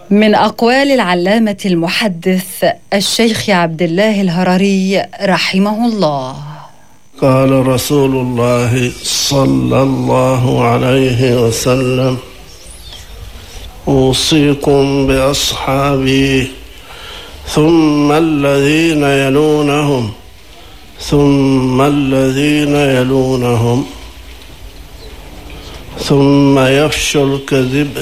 من أقوال العلامة المحدث الشيخ عبد الله الهرري رحمه الله: قال رسول الله صلى الله عليه وسلم: أوصيكم بأصحابي ثم الذين يلونهم ثم الذين يلونهم، ثم يفشو الكذب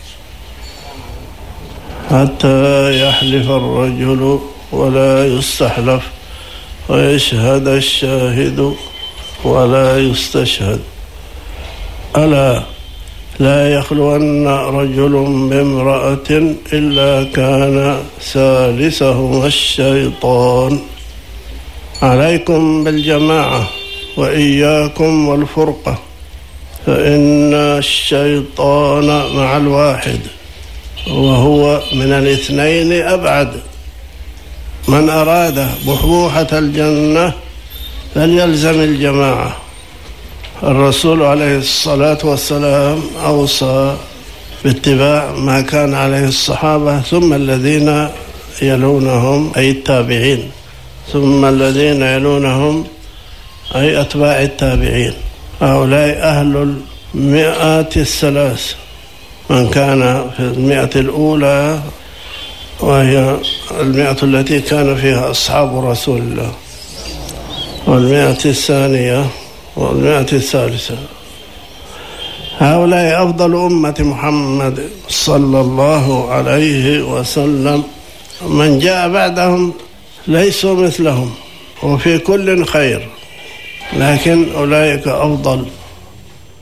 حتى يحلف الرجل ولا يستحلف، ويشهد الشاهد ولا يستشهد. ألا لا يخلون رجل بامرأة إلا كان ثالثهما الشيطان. عليكم بالجماعة وإياكم والفرقة، فإن الشيطان مع الواحد وهو من الاثنين أبعد. من أراد بحبوحة الجنة فليلزم الجماعة. الرسول عليه الصلاة والسلام أوصى باتباع ما كان عليه الصحابة، ثم الذين يلونهم أي التابعين، ثم الذين يلونهم أي أتباع التابعين. هؤلاء أهل المئات الثلاث، من كان في المئة الأولى وهي المئة التي كان فيها أصحاب رسول الله، والمئة الثانية والمئة الثالثة. هؤلاء أفضل أمة محمد صلى الله عليه وسلم. من جاء بعدهم ليسوا مثلهم، وفي كل خير، لكن أولئك أفضل.